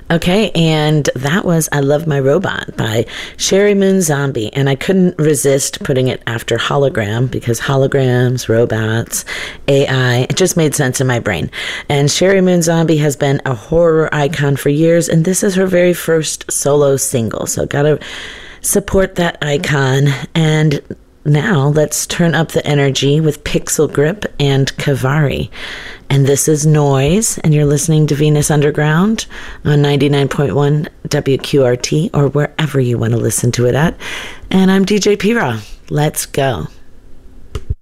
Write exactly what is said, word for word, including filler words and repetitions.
Okay, and that was I Love My Robot by Sherry Moon Zombie. And I couldn't resist putting it after Hologram because holograms, robots, A I, it just made sense in my brain. And Sherry Moon Zombie has been a horror icon for years, and this is her very first solo single. So gotta support that icon. And now let's turn up the energy with Pixel Grip and Kavari. And this is Noise, and you're listening to Venus Underground on ninety-nine point one W Q R T or wherever you want to listen to it at. And I'm D J P-Ra. Let's go.